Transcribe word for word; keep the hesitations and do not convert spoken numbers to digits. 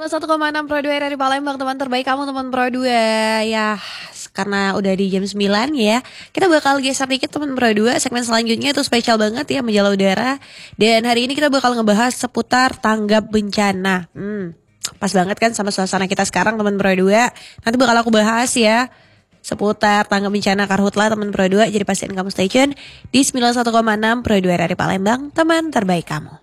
sembilan puluh satu koma enam Pro dua dari Palembang, teman terbaik kamu teman Pro dua. Ya, karena udah di jam sembilan ya, kita bakal geser dikit teman Pro dua. Segmen selanjutnya itu spesial banget ya, majalah udara. Dan hari ini kita bakal ngebahas seputar tanggap bencana. Hmm, pas banget kan sama suasana kita sekarang teman Pro dua. Nanti bakal aku bahas ya seputar tanggap bencana Karhutla teman Pro dua. Jadi pastiin kamu stay tune di sembilan puluh satu koma enam Pro dua dari Palembang, teman terbaik kamu.